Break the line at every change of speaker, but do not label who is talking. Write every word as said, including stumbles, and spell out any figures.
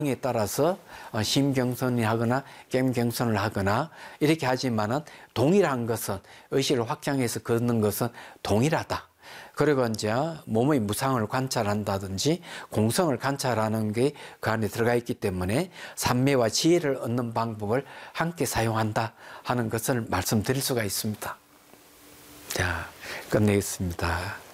에 따라서 심경선을 하거나 겜경선을 하거나 이렇게 하지만은 동일한 것은 의식을 확장해서 걷는 것은 동일하다. 그리고 이제 몸의 무상을 관찰한다든지 공성을 관찰하는 게 그 안에 들어가 있기 때문에 삼매와 지혜를 얻는 방법을 함께 사용한다 하는 것을 말씀드릴 수가 있습니다. 자, 끝내겠습니다.